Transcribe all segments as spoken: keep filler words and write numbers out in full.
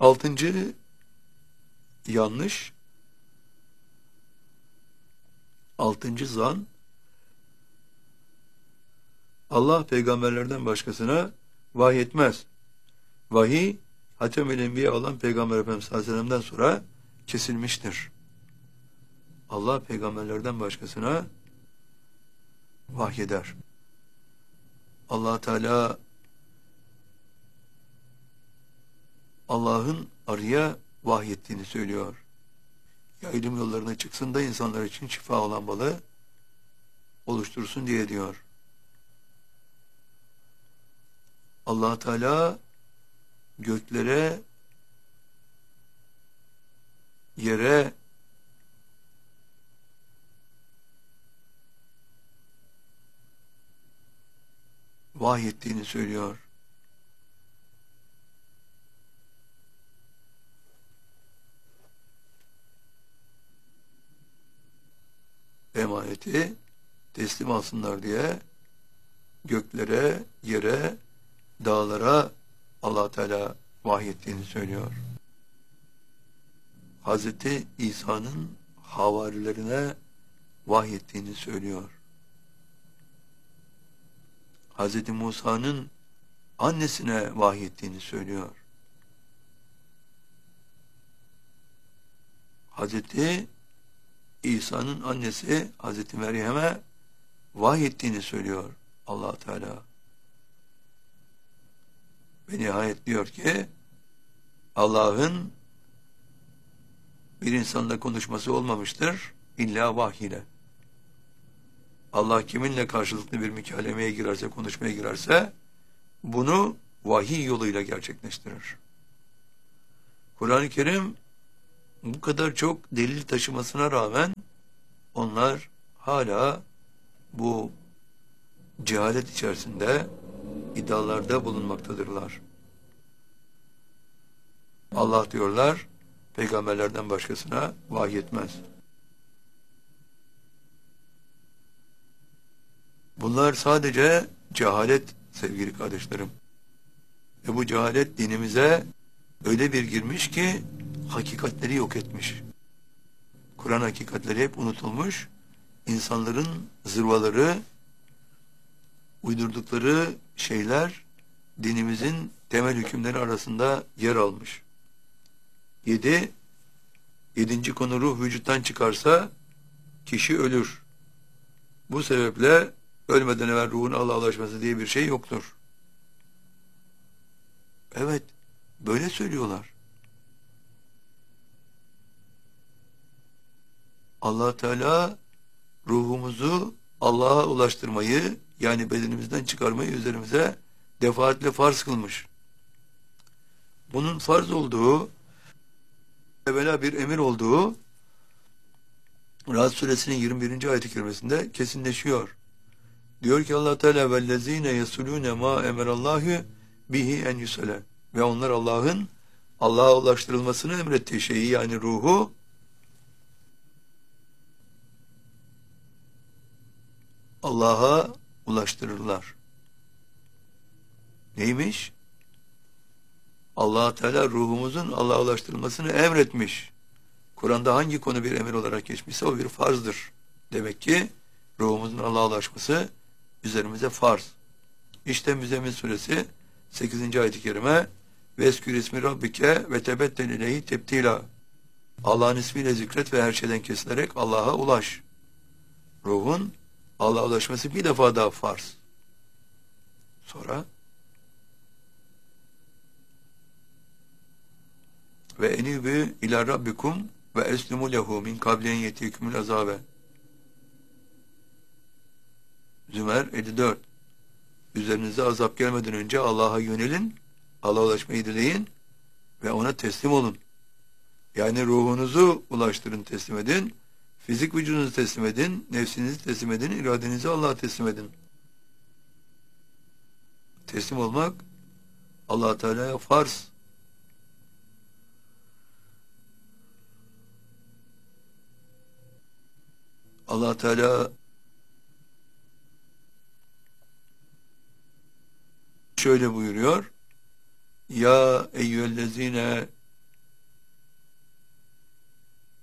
Altıncı yanlış, altıncı zan, Allah peygamberlerden başkasına vahiy etmez. Vahiy, Hatemül Enbiya olan Peygamber Efendimiz sallallahu aleyhi ve sellem'den sonra kesilmiştir. Allah peygamberlerden başkasına vahyeder. Allah Teala Allah'ın arıya vahyettiğini söylüyor. Yayılım yollarına çıksın da insanlar için şifa olan balı oluştursun diye diyor. Allah Teala göklere, yere, vahyettiğini söylüyor. Emaneti teslim alsınlar diye göklere, yere, dağlara Allah Teala vahyettiğini söylüyor. Hazreti İsa'nın havarilerine vahyettiğini söylüyor. Hazreti Musa'nın annesine vahyettiğini söylüyor. Hazreti İsa'nın annesi Hazreti Meryem'e vahyettiğini söylüyor Allah Teala. Ve nihayet diyor ki Allah'ın bir insanla konuşması olmamıştır illa vahiy ile. Allah kiminle karşılıklı bir mükalemeye girerse, konuşmaya girerse bunu vahiy yoluyla gerçekleştirir. Kur'an-ı Kerim bu kadar çok delil taşımasına rağmen onlar hala bu cehalet içerisinde iddialarda bulunmaktadırlar. Allah diyorlar peygamberlerden başkasına vahiy etmez. Bunlar sadece cehalet sevgili kardeşlerim. Ve bu cehalet dinimize öyle bir girmiş ki hakikatleri yok etmiş. Kur'an hakikatleri hep unutulmuş. İnsanların zırvaları, uydurdukları şeyler dinimizin temel hükümleri arasında yer almış. Yedi, yedinci konu ruh vücuttan çıkarsa kişi ölür. Bu sebeple ölmeden evvel ruhun Allah'a ulaşması diye bir şey yoktur. Evet, böyle söylüyorlar. Allah Teala ruhumuzu Allah'a ulaştırmayı, yani bedenimizden çıkarmayı üzerimize defaatle farz kılmış. Bunun farz olduğu, evvela bir emir olduğu Ra'd suresinin yirmi birinci ayet-i kerimesinde kesinleşiyor. Diyor ki Allah Teala vellezine yesulune ma emerallahu bihi en yusale. Ve onlar Allah'ın Allah'a ulaştırılmasını emrettiği şeyi, yani ruhu Allah'a ulaştırırlar. Neymiş? Allah Teala ruhumuzun Allah'a ulaştırılmasını emretmiş. Kur'an'da hangi konu bir emir olarak geçmişse o bir farzdır. Demek ki ruhumuzun Allah'a ulaşması üzerimize farz. İşte Müzzemmil suresi sekizinci ayet-i kerime Veskür ismi rabbike ve tebettel ileyhi tebtila. Allah'ın ismiyle zikret ve her şeyden kesilerek Allah'a ulaş. Ruhun Allah'a ulaşması bir defa daha farz. Sonra ve enibü ila rabbikum ve eslimu lehu min kablen yetikumul azabe. Zümer elli dört. Üzerinize azap gelmeden önce Allah'a yönelin, Allah'a ulaşmayı dileyin ve ona teslim olun. Yani ruhunuzu ulaştırın, teslim edin. Fizik vücudunuzu teslim edin, nefsinizi teslim edin, iradenizi Allah'a teslim edin. Teslim olmak Allah Teala'ya farz. Allah Teala şöyle buyuruyor. Ya eyyühellezine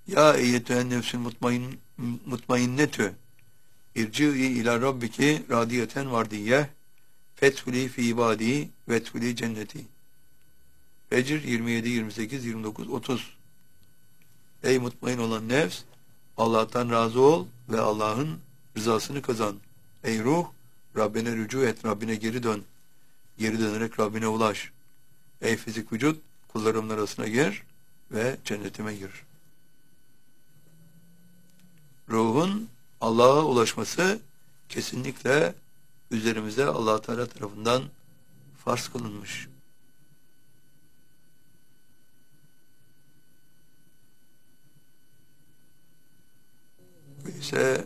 Ya eyyetühen nefsül mutmain, mutmainnetü irci'i ila rabbiki radiyeten vardiyye fethuli fi ibadi vethuli cenneti. Fecr yirmi yedi, yirmi sekiz, yirmi dokuz, otuz. Ey mutmain olan nefs, Allah'tan razı ol ve Allah'ın rızasını kazan. Ey ruh, Rabbine rücu et, Rabbine geri dön. Geri dönerek Rabbine ulaş. Ey fizik vücut, kullarımın arasına gir ve cennetime gir. Ruhun Allah'a ulaşması kesinlikle üzerimize Allah Teala tarafından farz kılınmış. ise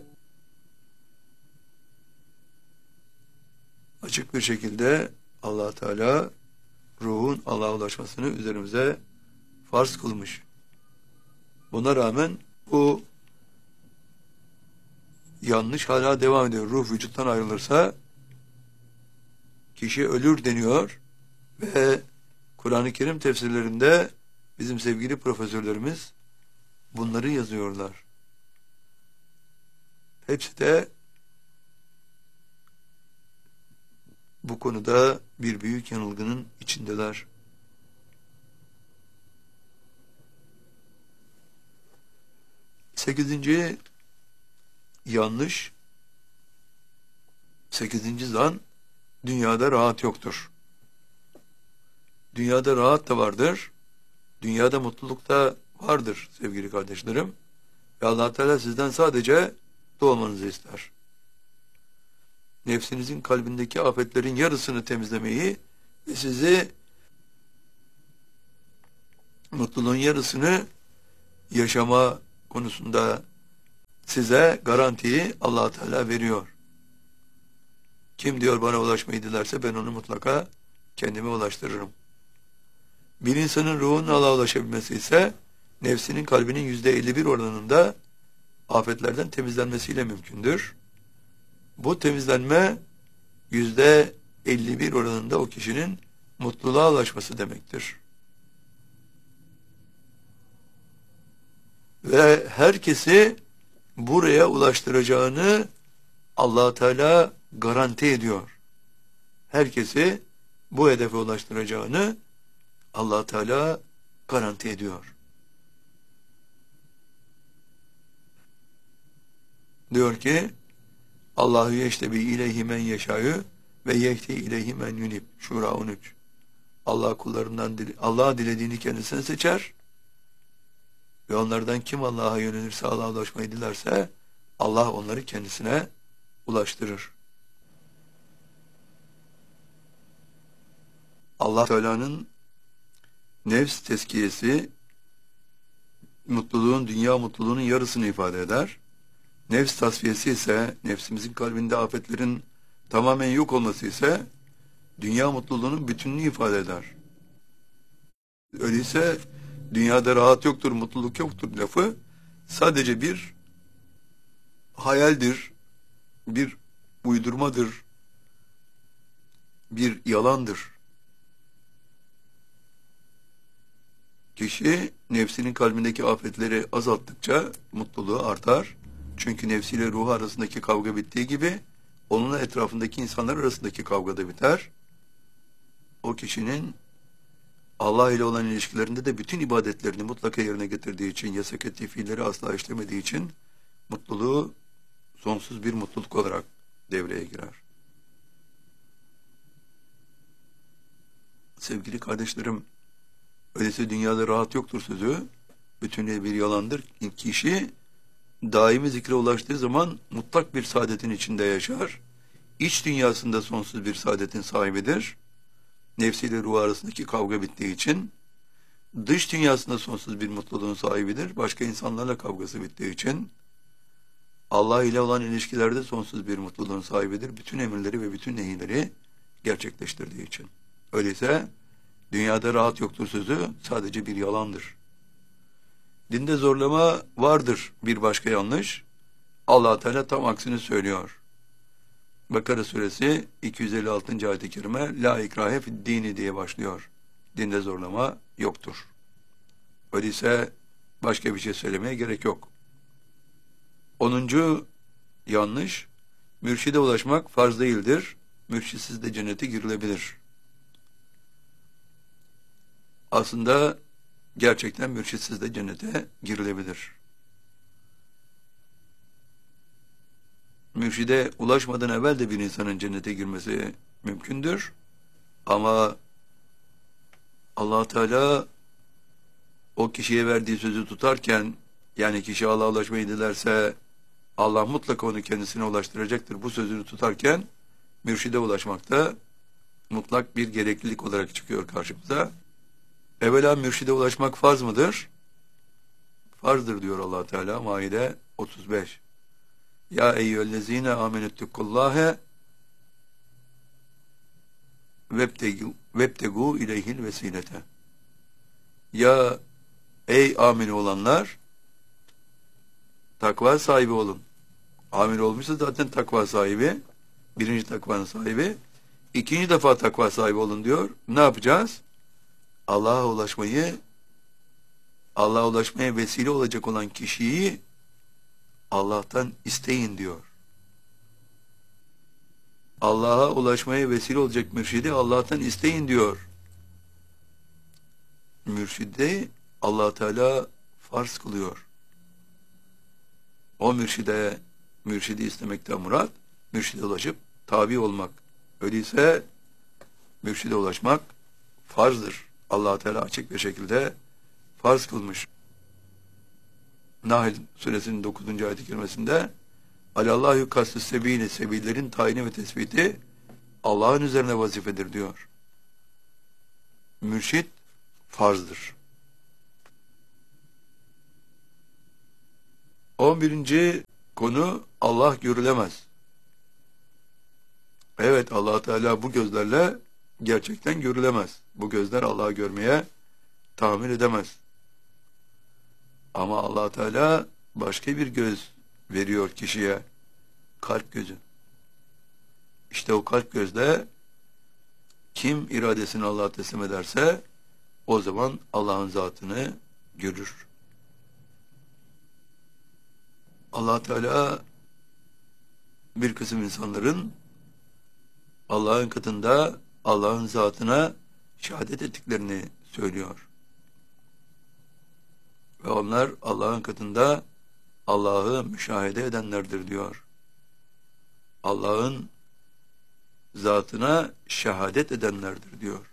açık bir şekilde Allah Teala ruhun Allah'a ulaşmasını üzerimize farz kılmış. Buna rağmen bu yanlış hala devam ediyor. Ruh vücuttan ayrılırsa kişi ölür deniyor ve Kur'an-ı Kerim tefsirlerinde bizim sevgili profesörlerimiz bunları yazıyorlar. Hepsi de bu konuda bir büyük yanılgının içindeler. Sekizinci yanlış, sekizinci zan, dünyada rahat yoktur. Dünyada rahat da vardır, dünyada mutluluk da vardır sevgili kardeşlerim. Ve Allah Teala sizden sadece doğmanızı ister. Nefsinizin kalbindeki afetlerin yarısını temizlemeyi ve sizi mutluluğun yarısını yaşama konusunda size garantiyi Allah Teala veriyor. Kim diyor bana ulaşmayı dilerse ben onu mutlaka kendime ulaştırırım. Bir insanın ruhunun Allah'a ulaşabilmesi ise nefsinin kalbinin yüzde elli bir oranında afetlerden temizlenmesiyle mümkündür. Bu temizlenme yüzde elli bir oranında o kişinin mutluluğa ulaşması demektir. Ve herkesi buraya ulaştıracağını Allah Teala garanti ediyor. Herkesi bu hedefe ulaştıracağını Allah Teala garanti ediyor. Diyor ki Allahu yeştebi ileyhi men yeşâ'ü ve yehdi ileyhi men yunib. Şura on üç. Allah kullarından Allah dilediğini kendisine seçer ve onlardan kim Allah'a yönelirse, Allah'a ulaşmayı dilerse Allah onları kendisine ulaştırır. Allah Teala'nın nefs tezkiyesi mutluluğun, dünya mutluluğunun yarısını ifade eder. Nefs tasfiyesi ise, nefsimizin kalbinde afetlerin tamamen yok olması ise dünya mutluluğunun bütününü ifade eder. Öyleyse dünyada rahat yoktur, mutluluk yoktur lafı sadece bir hayaldir, bir uydurmadır, bir yalandır. Kişi nefsinin kalbindeki afetleri azalttıkça mutluluğu artar. Çünkü nefsiyle ruhu arasındaki kavga bittiği gibi onunla etrafındaki insanlar arasındaki kavga da biter. O kişinin Allah ile olan ilişkilerinde de bütün ibadetlerini mutlaka yerine getirdiği için, yasak ettiği fiilleri asla işlemediği için mutluluğu sonsuz bir mutluluk olarak devreye girer. Sevgili kardeşlerim, öyleyse dünyada rahat yoktur sözü bütünüyle bir yalandır. Kişi daimi zikre ulaştığı zaman mutlak bir saadetin içinde yaşar. İç dünyasında sonsuz bir saadetin sahibidir. Nefsiyle ruh arasındaki kavga bittiği için. Dış dünyasında sonsuz bir mutluluğun sahibidir. Başka insanlarla kavgası bittiği için. Allah ile olan ilişkilerde sonsuz bir mutluluğun sahibidir. Bütün emirleri ve bütün nehirleri gerçekleştirdiği için. Öyleyse dünyada rahat yoktur sözü sadece bir yalandır. Dinde zorlama vardır, bir başka yanlış. Allah Teala tam aksini söylüyor. Bakara suresi iki yüz elli altıncı ayet-i kerime la ikrahe fid dini diye başlıyor. Dinde zorlama yoktur. Öyleyse Başka bir şey söylemeye gerek yok. Onuncu yanlış. Mürşide ulaşmak farz değildir. Mürşitsiz de cennete girilebilir. Aslında gerçekten mürşitsiz de cennete girilebilir. Mürşide ulaşmadan evvel de bir insanın cennete girmesi mümkündür. Ama Allah Teala o kişiye verdiği sözü tutarken, yani kişi Allah'a ulaşmayı dilerse Allah mutlaka onu kendisine ulaştıracaktır. Bu sözünü tutarken mürşide ulaşmakta mutlak bir gereklilik olarak çıkıyor karşımıza. Evvela mürşide ulaşmak farz mıdır? Farzdır diyor Allah Teala Maide otuz beş. Ya eyyühellezine amenüttekullâhe vebtegu ileyhil vesilete. Ya ey amin olanlar, takva sahibi olun. Amin olmuşsa zaten takva sahibi. Birinci takvanın sahibi. İkinci defa takva sahibi olun diyor. Ne yapacağız? Allah'a ulaşmayı, Allah'a ulaşmaya vesile olacak olan kişiyi Allah'tan isteyin diyor. Allah'a ulaşmaya vesile olacak mürşidi Allah'tan isteyin diyor. Mürşidi Allah Teala farz kılıyor. O mürşide, mürşidi istemekten murat, mürşide ulaşıp tabi olmak. Öyleyse mürşide ulaşmak farzdır. Allah Teala açık bir şekilde farz kılmış. Nahl suresinin dokuzuncu ayet-i kerimesinde Alallahu kastü sebili, sebillerin tayini ve tespiti Allah'ın üzerine vazifedir diyor. Mürşid farzdır. on birinci konu Allah görülemez. Evet, Allah Teala bu gözlerle gerçekten görülemez. Bu gözler Allah'ı görmeye tahammül edemez. Ama Allah Teala başka bir göz veriyor kişiye. Kalp gözü. İşte o kalp gözle kim iradesini Allah'a teslim ederse o zaman Allah'ın zatını görür. Allah Teala bir kısım insanların Allah'ın katında Allah'ın zatına şehadet ettiklerini söylüyor. Ve onlar Allah'ın katında Allah'ı müşahede edenlerdir diyor. Allah'ın zatına şehadet edenlerdir diyor.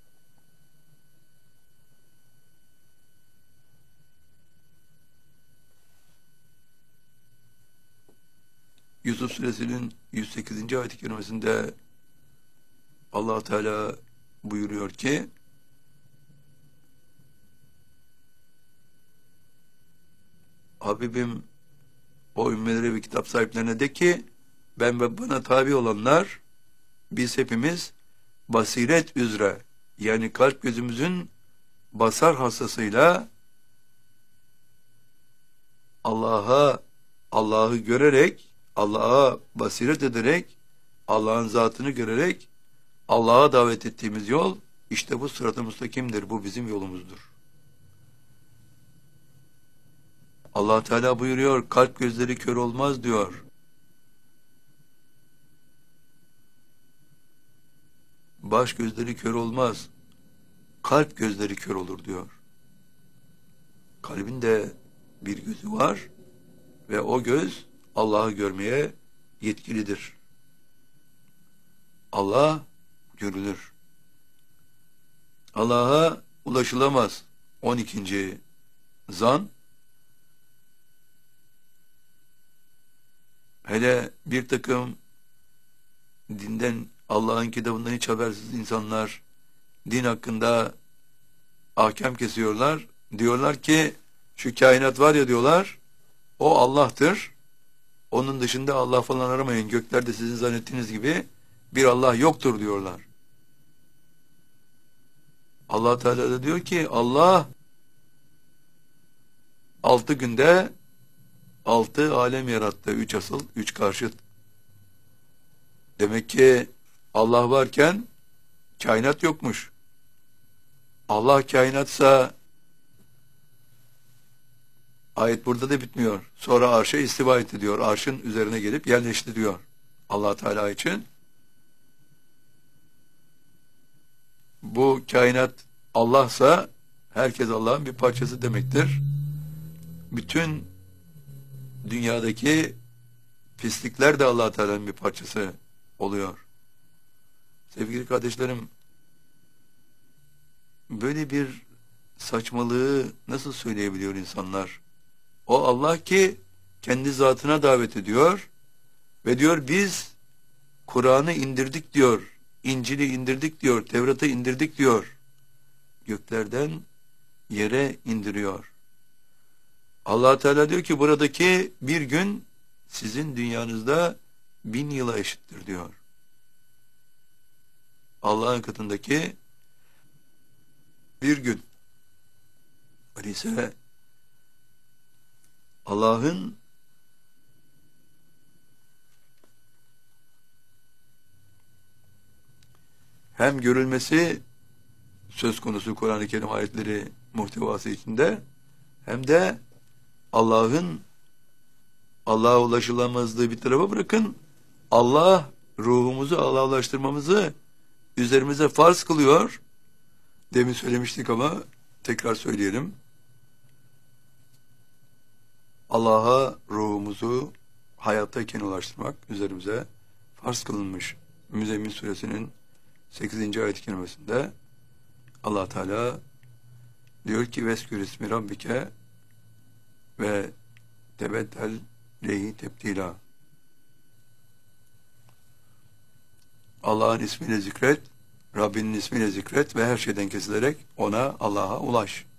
Yusuf Suresinin yüz sekizinci ayet-i kerimesinde Allah Teala buyuruyor ki Habibim o ümmelere ve kitap sahiplerine de ki ben ve bana tabi olanlar biz hepimiz basiret üzere, yani kalp gözümüzün basar hastasıyla Allah'a Allah'ı görerek, Allah'a basiret ederek, Allah'ın zatını görerek Allah'a davet ettiğimiz yol işte bu sırat-ı müstakimdir. Bu bizim yolumuzdur. Allah Teala buyuruyor, kalp gözleri kör olmaz diyor. Baş gözleri kör olmaz. Kalp gözleri kör olur diyor. Kalbin de bir gözü var ve o göz Allah'ı görmeye yetkilidir. Allah görülür. Allah'a ulaşılamaz. on ikinci zan, hele bir takım dinden, Allah'ın kitabından hiç habersiz insanlar din hakkında ahkam kesiyorlar. Diyorlar ki şu kainat var ya diyorlar, o Allah'tır. Onun dışında Allah falan aramayın. Göklerde sizin zannettiğiniz gibi bir Allah yoktur diyorlar. Allah Teala da diyor ki Allah altı günde altı alem yarattı. Üç asıl, üç karşıt. Demek ki Allah varken kainat yokmuş. Allah kainatsa Ayet burada da bitmiyor. Sonra arşa istiva etti diyor. Arşın üzerine gelip yerleşti diyor. Allah Teala için bu kainat Allah'sa herkes Allah'ın bir parçası demektir. Bütün dünyadaki pislikler de Allah Teala'nın bir parçası oluyor. Sevgili kardeşlerim, böyle bir saçmalığı nasıl söyleyebiliyor insanlar? O Allah ki kendi zatına davet ediyor ve diyor biz Kur'an'ı indirdik diyor, İncil'i indirdik diyor, Tevrat'ı indirdik diyor. Göklerden yere indiriyor. Allah Teala diyor ki buradaki bir gün sizin dünyanızda bin yıla eşittir diyor. Allah'ın katındaki bir gün. Öyleyse Allah'ın hem görülmesi söz konusu Kur'an-ı Kerim ayetleri muhtevası içinde, hem de Allah'ın Allah'a ulaşılamazlığı bir tarafa bırakın, Allah ruhumuzu Allah'laştırmamızı üzerimize farz kılıyor. Demin söylemiştik ama tekrar söyleyelim. Allah'a ruhumuzu hayattayken ulaştırmak üzerimize farz kılınmış. Müzzemmil suresinin sekizinci ayet-i kerimesinde Allah Teala diyor ki veskür ismi rabbike ve tebeddel lehi tebdila. Allah'ın ismiyle zikret, Rabbinin ismiyle zikret ve her şeyden kesilerek ona, Allah'a ulaş.